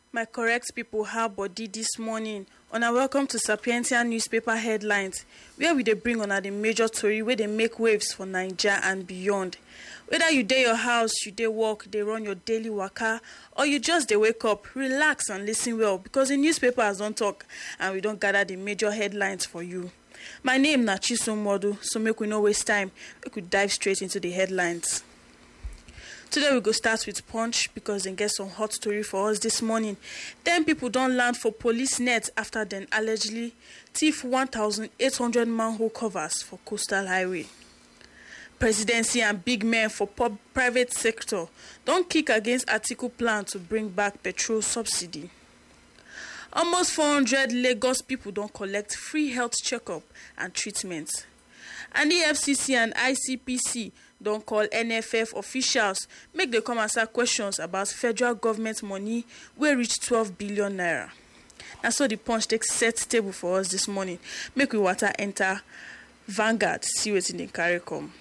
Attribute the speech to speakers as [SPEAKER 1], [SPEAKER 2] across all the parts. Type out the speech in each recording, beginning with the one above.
[SPEAKER 1] My correct people, how body this morning? Una welcome to Sapientia newspaper headlines, where we dey bring una the major story where they make waves for Naija and beyond. Whether you dey your house, you dey work, dey run your daily waka, or you just dey wake up, relax and listen well because the newspapers don talk and we don gather the major headlines for you. My name na Chisom Modu, so make we no waste time, we could dive straight into the headlines. Today we go start with Punch because they get some hot story for us this morning. 10 people don't land for police net after them allegedly thief 1,800 manhole covers for Coastal Highway. Presidency and big men for private sector don't kick against Atiku plan to bring back petrol subsidy. Almost 400 Lagos people don't collect free health checkup and treatment. And the FCC and ICPC don't call NFF officials make they come answer questions about federal government money wey reach 12 billion naira. And so the Punch takes set table for us this morning. Make we water enter Vanguard, see wetin dey carry come.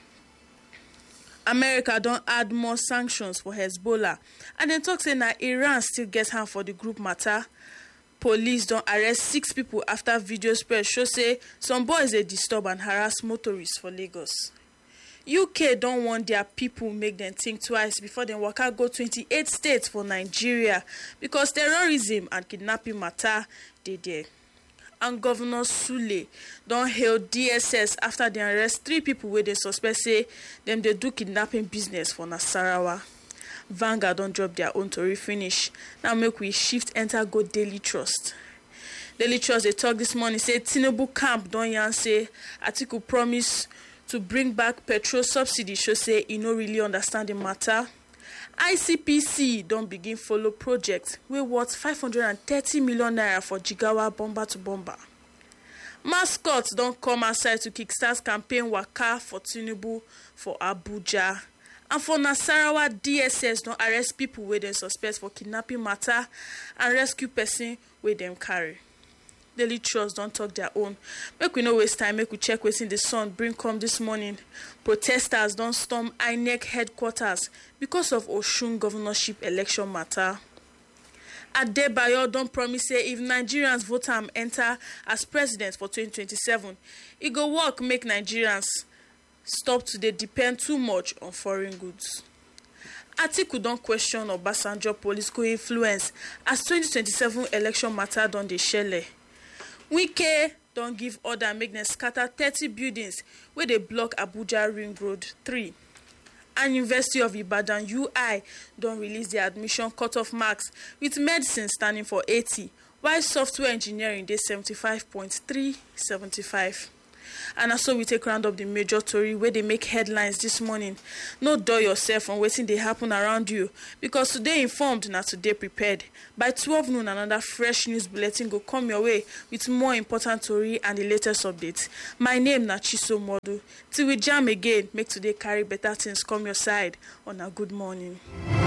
[SPEAKER 1] America don add more sanctions for Hezbollah and dem talk say na Iran still get hand for the group matter. Police don arrest 6 people after video spread show say some boys dey disturb and harass motorists for Lagos. UK don warn their people make them think twice before dem waka go 28 states for Nigeria because terrorism and kidnapping matter dey there. And Governor Sule don hail DSS after dem arrest 3 people wey dey suspect say dem dey do kidnapping business for Nasarawa. Vanguard don drop their own tori finish. Now make we shift enter go Daily Trust. Daily Trust dey talk this morning say Tinubu camp don yarn say Atiku promise to bring back petrol subsidy show say e no really understand the matter. ICPC don begin follow project wey worth 530 million naira for Jigawa bomber to bomber. Mascots don come outside to kickstart campaign waka for Tinubu for Abuja. And for Nasarawa, DSS don arrest people wey dem suspect for kidnapping matter and rescue person wey dem carry. Daily Trust don talk their own. Make we no waste time, make we check wetin the Sun bring come this morning. Protesters don storm INEC headquarters because of Osun governorship election matter. Adebayo don promise say if Nigerians vote am enter as president for 2027, e go work make Nigerians stop to dey depend too much on foreign goods. Atiku don question Obasanjo political influence as 2027 election matter don dey shele. Wike don give order make dem scatter 30 buildings wey dey block Abuja Ring Road 3. And University of Ibadan UI don release their admission cutoff marks with medicine standing for 80, while software engineering dey 75.375. And so we take round up the major story where they make headlines this morning. No dull yourself on waiting they happen around you because today informed, not today prepared. By 12 noon, another fresh news bulletin go come your way with more important story and the latest updates. My name na Chisom Modu. Till we jam again, make today carry better things come your side on a good morning.